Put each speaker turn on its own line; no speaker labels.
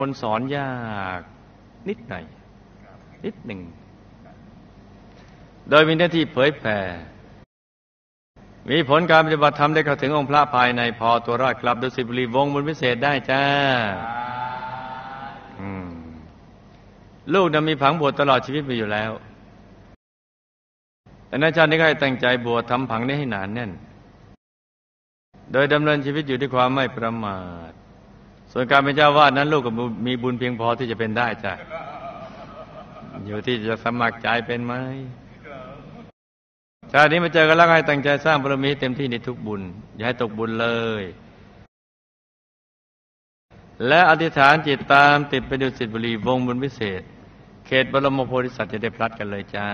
คนสอนยากนิดหน่อยนิดหนึ่งโดยมีหน้าที่เผยแผ่มีผลการปฏิบัติธรรมได้เข้าถึงองค์พระภายในพอตัวรอดกลับดุสิตบุรีวงศ์บุญวิเศษได้จ้าลูกนั้นมีผังบวชตลอดชีวิตไปอยู่แล้วแต่ในชาตินี้ก็ให้ตั้งใจบวชทำผังนี้ให้หนานแน่นโดยดำเนินชีวิตอยู่ด้วยความไม่ประมาทส่วนการเป็นเจ้าวาดนั้นลูกก็มีบุญเพียงพอที่จะเป็นได้จ้ะอยู่ที่จะสมัครใจเป็นไหมชาตินี้มาเจอกันแล้วให้ตั้งใจสร้างบารมีเต็มที่ในทุกบุญอย่าให้ตกบุญเลยและอธิษฐานจิตตามติดไปดุสิตบุรีวงศ์บุญวิเศษเขตบรมโพธิสัตว์จะได้พลัดกันเลยจ้า